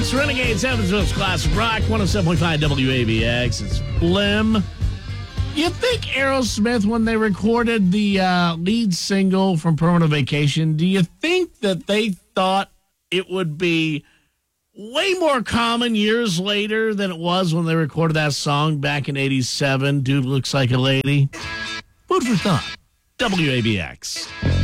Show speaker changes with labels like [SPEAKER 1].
[SPEAKER 1] It's Renegades, Evansville's Classic Rock, 107.5 WABX. It's Blim. You think Aerosmith, when they recorded the lead single from Permanent Vacation, do you think that they thought it would be way more common years later than it was when they recorded that song back in 87, Dude Looks Like a Lady? Food for thought. WABX.